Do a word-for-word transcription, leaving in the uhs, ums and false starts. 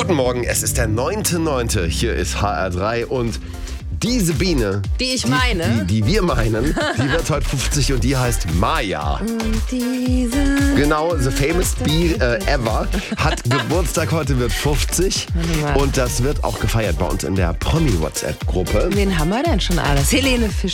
Guten Morgen, es ist der neunte neunte Hier ist H R drei und diese Biene, Die ich meine. die, die wir meinen, die wird heute fünfzig und die heißt Maya. Und diese... Genau, the famous bee äh, ever, hat Geburtstag, heute wird fünfzig Warte mal. und das wird auch gefeiert bei uns in der Promi-WhatsApp-Gruppe. Wen haben wir denn schon alles? Helene Fischer.